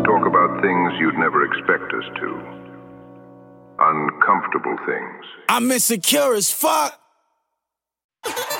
talk about things you'd never expect us to. Uncomfortable things. I'm insecure as fuck.